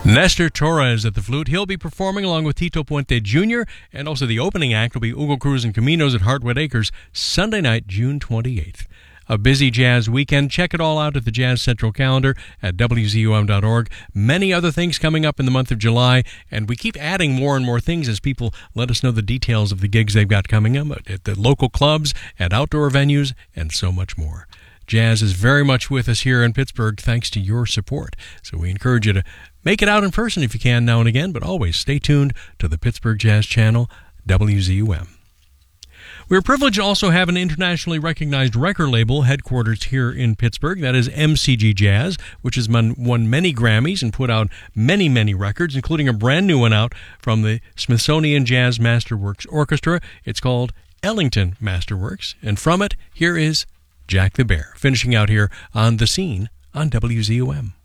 Nestor Torres at the flute. He'll be performing along with Tito Puente Jr., and also the opening act will be Hugo Cruz and Caminos at Heartwood Acres, Sunday night, June 28th. A busy jazz weekend. Check it all out at the Jazz Central calendar at WZUM.org. Many other things coming up in the month of July, and we keep adding more and more things as people let us know the details of the gigs they've got coming up at the local clubs, at outdoor venues, and so much more. Jazz is very much with us here in Pittsburgh thanks to your support. So we encourage you to make it out in person if you can now and again, but always stay tuned to the Pittsburgh Jazz Channel, WZUM. We're privileged to also have an internationally recognized record label headquartered here in Pittsburgh. That is MCG Jazz, which has won many Grammys and put out many, many records, including a brand new one out from the Smithsonian Jazz Masterworks Orchestra. It's called Ellington Masterworks, and from it, here is Jack the Bear, finishing out here on The Scene on WZUM.